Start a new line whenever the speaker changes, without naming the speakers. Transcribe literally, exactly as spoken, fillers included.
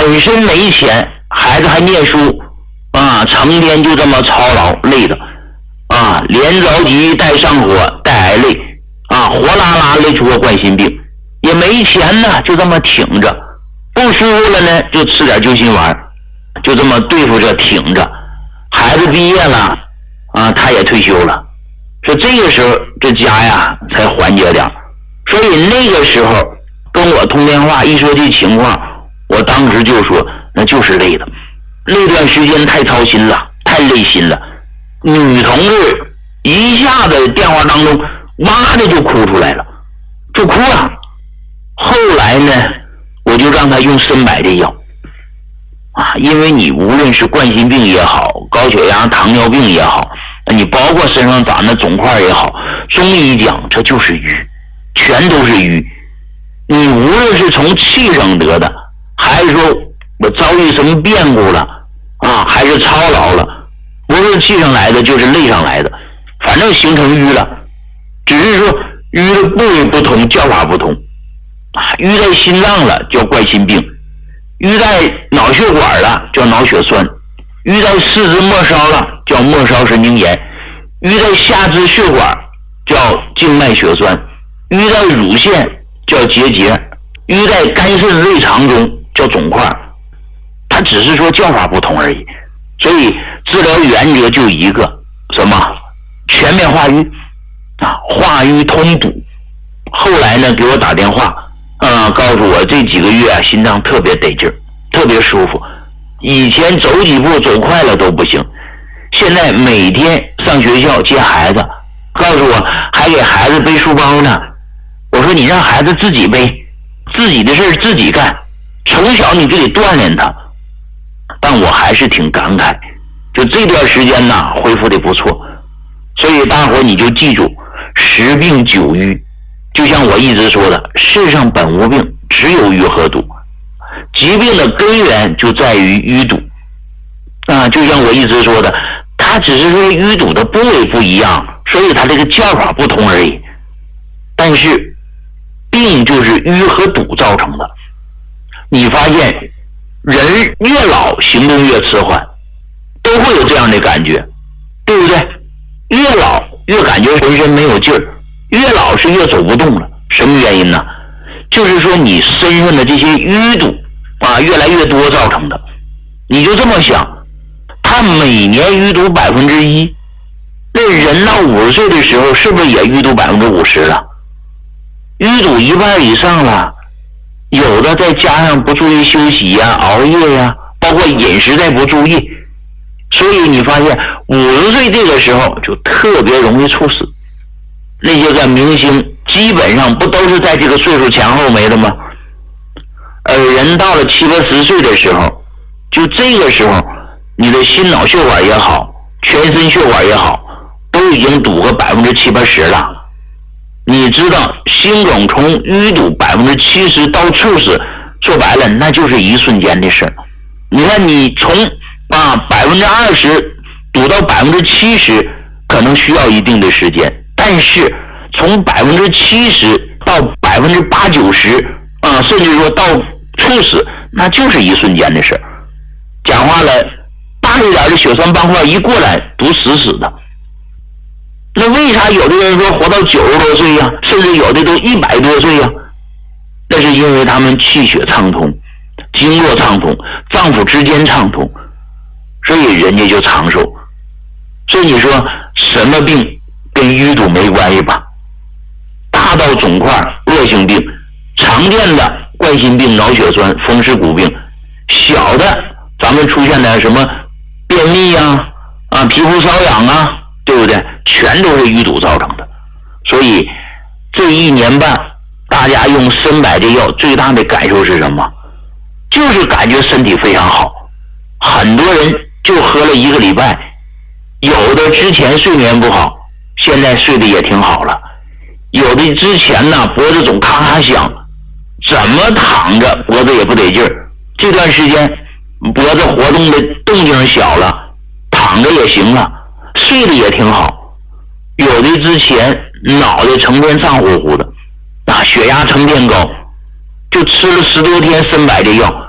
本身没钱，孩子还念书啊，成天就这么操劳，累的啊，连着急带上火带挨累啊，火辣辣累出个冠心病，也没钱呢，就这么挺着，不舒服了呢就吃点救心丸，就这么对付着挺着。孩子毕业了啊，他也退休了，说这个时候这家呀才缓解点。所以那个时候跟我通电话一说这情况，我当时就说那就是累的，那段时间太操心了，太累心了。女同志一下子电话当中哇的就哭出来了，就哭了。后来呢，我就让她用参柏这药啊，因为你无论是冠心病也好，高血压糖尿病也好，你包括身上长的肿块也好，中医讲这就是瘀，全都是瘀。你无论是从气上得的，还是说我遭遇什么变故了啊，还是操劳了，不是气上来的就是累上来的，反正形成瘀了，只是说瘀的部位不同，叫法不同啊。瘀在心脏了叫冠心病，瘀在脑血管了叫脑血栓，瘀在四肢末梢了叫末梢神经炎，瘀在下肢血管叫静脉血栓，瘀在乳腺叫结节，瘀在肝肾胃肠中叫肿块，它只是说叫法不同而已。所以治疗原则就一个，什么全面化瘀啊，化瘀通堵。后来呢给我打电话啊，告诉我这几个月啊心脏特别得劲儿，特别舒服，以前走几步走快了都不行，现在每天上学校接孩子，告诉我还给孩子背书包呢。我说你让孩子自己背，自己的事自己干，从小你就得锻炼他。但我还是挺感慨，就这段时间呢恢复的不错。所以大伙你就记住，十病九瘀，就像我一直说的，世上本无病，只有瘀和堵。疾病的根源就在于淤堵啊，就像我一直说的，它只是说淤堵的部位不一样，所以它这个叫法不同而已。但是病就是瘀和堵造成的。你发现人越老行动越迟缓，都会有这样的感觉，对不对？越老越感觉浑身没有劲儿，越老是越走不动了。什么原因呢？就是说你身上的这些淤堵啊越来越多造成的。你就这么想，他每年淤堵百分之一，那人到五十岁的时候是不是也淤堵百分之五十了？淤堵一半以上了，有的再加上不注意休息呀、啊、熬夜呀、啊，包括饮食再不注意，所以你发现五十岁这个时候就特别容易猝死。那些个明星基本上不都是在这个岁数前后没的吗？而人到了七八十岁的时候，就这个时候你的心脑血管也好，全身血管也好，都已经堵个百分之七八十了。你知道心梗从淤堵百分之七十到猝死，说白了那就是一瞬间的事。你看你从啊百分之二十堵到百分之七十，可能需要一定的时间，但是从百分之七十到百分之八九十啊，甚至说到猝死，那就是一瞬间的事。讲话了，大一点的血栓斑块一过来，堵死死的。那为啥有的人说活到九十多岁呀、啊，甚至有的都一百多岁呀、啊？那是因为他们气血畅通，经络畅通，脏腑之间畅通，所以人家就长寿。所以你说什么病跟淤堵没关系吧？大到肿块、恶性病，常见的冠心病、脑血栓、风湿骨病，小的咱们出现的什么便秘啊、啊皮肤瘙痒啊，对不对？全都是淤堵造成的。所以这一年半大家用参柏这药最大的感受是什么？就是感觉身体非常好。很多人就喝了一个礼拜，有的之前睡眠不好，现在睡得也挺好了。有的之前呢脖子总咔咔响，怎么躺着脖子也不得劲儿，这段时间脖子活动的动静小了，躺着也行了，睡得也挺好。有的之前脑袋成天胀乎乎的啊，血压成天高，就吃了十多天参柏的药，